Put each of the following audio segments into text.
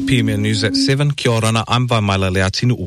PMN News at 7. Kia orana, I'm Vaimaila Leatinu'u.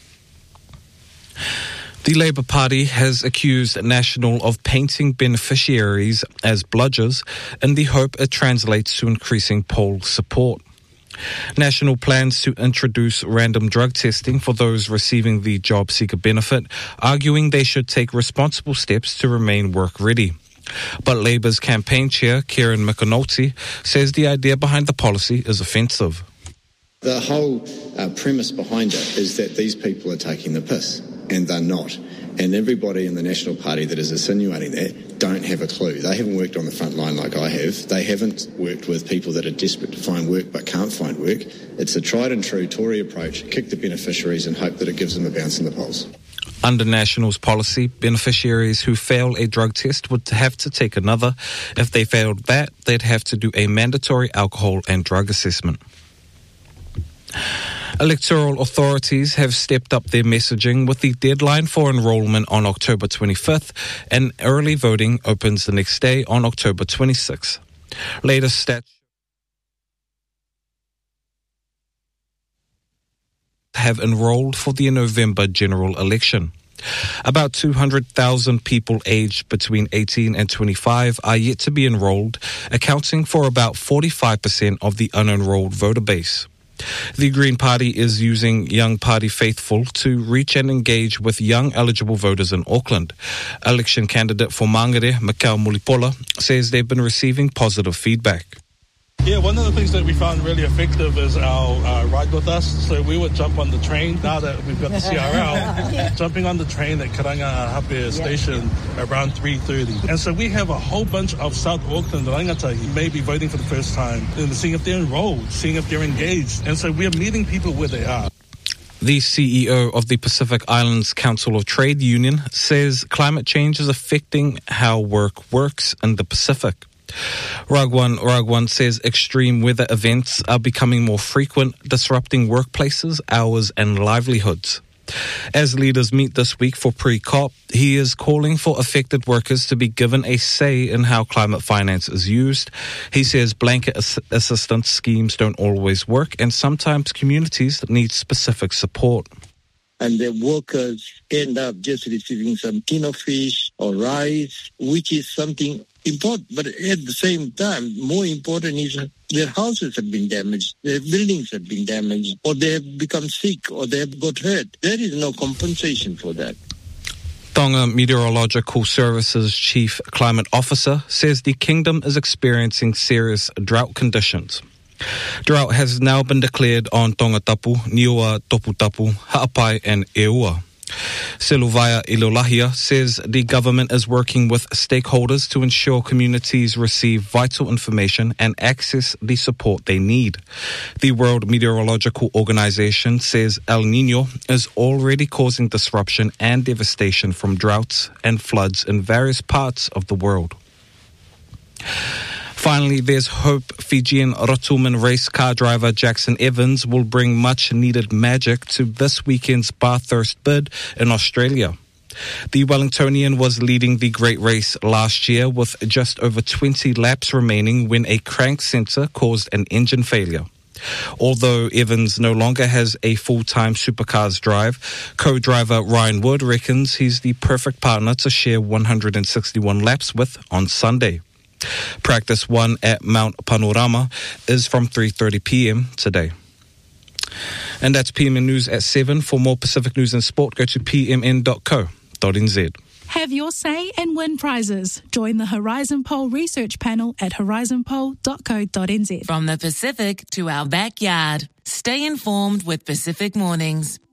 The Labour Party has accused National of painting beneficiaries as bludgers in the hope it translates to increasing poll support. National plans to introduce random drug testing for those receiving the job seeker benefit, arguing they should take responsible steps to remain work ready. But Labour's campaign chair, Kieran McAnulty, says the idea behind the policy is offensive. The whole premise behind it is that these people are taking the piss, and they're not. And everybody in the National Party that is insinuating that don't have a clue. They haven't worked on the front line like I have. They haven't worked with people that are desperate to find work but can't find work. It's a tried and true Tory approach, kick the beneficiaries and hope that it gives them a bounce in the polls. Under National's policy, beneficiaries who fail a drug test would have to take another. If they failed that, they'd have to do a mandatory alcohol and drug assessment. Electoral authorities have stepped up their messaging with the deadline for enrolment on October 25th, and early voting opens the next day on October 26th. Latest stats have enrolled for the November general election. About 200,000 people aged between 18 and 25 are yet to be enrolled, accounting for about 45% of the unenrolled voter base. The Green Party is using Young Party faithful to reach and engage with young eligible voters in Auckland. Election candidate for Mangere, Mikau Mulipola, says they've been receiving positive feedback. Yeah, one of the things that we found really effective is our Ride With Us. So we would jump on the train, now that we've got the CRL, jumping on the train at Karangahape Station around 3:30. And so we have a whole bunch of South Auckland rangatahi maybe voting for the first time, and seeing if they're enrolled, seeing if they're engaged. And so we're meeting people where they are. The CEO of the Pacific Islands Council of Trade Union says climate change is affecting how work works in the Pacific. Ragwan says extreme weather events are becoming more frequent, disrupting workplaces, hours and livelihoods. As leaders meet this week for pre-COP, he is calling for affected workers to be given a say in how climate finance is used. He says blanket assistance schemes don't always work, and sometimes communities need specific support. And the workers end up just receiving some tin of fish or rice, which is something important. But at the same time, more important is their houses have been damaged, their buildings have been damaged, or they have become sick, or they have got hurt. There is no compensation for that. Tonga Meteorological Services Chief Climate Officer says the kingdom is experiencing serious drought conditions. Drought has now been declared on Tongatapu, Niua, Toputapu, Ha'apai and Eua. Seluvaya Ilolahia says the government is working with stakeholders to ensure communities receive vital information and access the support they need. The World Meteorological Organization says El Niño is already causing disruption and devastation from droughts and floods in various parts of the world. Finally, there's hope Fijian Rotuman race car driver Jackson Evans will bring much-needed magic to this weekend's Bathurst bid in Australia. The Wellingtonian was leading the great race last year with just over 20 laps remaining when a crank sensor caused an engine failure. Although Evans no longer has a full-time supercars drive, co-driver Ryan Wood reckons he's the perfect partner to share 161 laps with on Sunday. Practice 1 at Mount Panorama is from 3:30 p.m. today. And that's PMN News at 7. For more Pacific news and sport, go to pmn.co.nz. Have your say and win prizes. Join the Horizon Poll research panel at horizonpoll.co.nz. From the Pacific to our backyard, stay informed with Pacific Mornings.